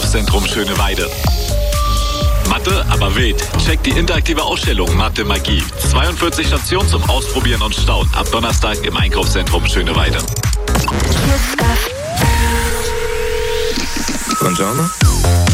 Einkaufszentrum Schöneweide. Mathe, aber wild. Checkt die interaktive Ausstellung Mathe Magie. 42 Stationen zum Ausprobieren und Staunen. Ab Donnerstag im Einkaufszentrum Schöneweide. Buongiorno.